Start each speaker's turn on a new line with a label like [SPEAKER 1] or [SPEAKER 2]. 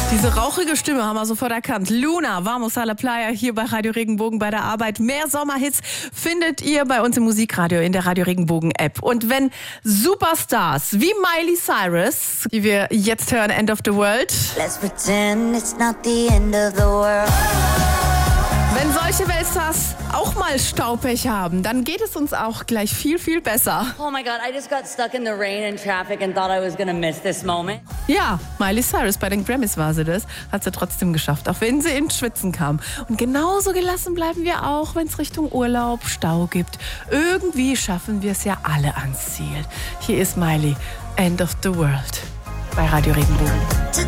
[SPEAKER 1] Diese rauchige Stimme haben wir sofort erkannt. Luna, Vamos a la Playa, hier bei Radio Regenbogen bei der Arbeit. Mehr Sommerhits findet ihr bei uns im Musikradio in der Radio Regenbogen App. Und wenn Superstars wie Miley Cyrus, die wir jetzt hören, End of the World,
[SPEAKER 2] Let's pretend it's not the end of the world.
[SPEAKER 1] wenn solche Weltstars auch mal Staupech haben, dann geht es uns auch gleich viel, viel besser.
[SPEAKER 2] Oh my God, I just got stuck in the rain and traffic and thought I was gonna miss this moment.
[SPEAKER 1] Ja, Miley Cyrus, bei den Grammys war sie das, hat sie trotzdem geschafft, auch wenn sie ins Schwitzen kam. Und genauso gelassen bleiben wir auch, wenn es Richtung Urlaub Stau gibt. Irgendwie schaffen wir es ja alle ans Ziel. Hier ist Miley, End of the World, bei Radio Regenbogen.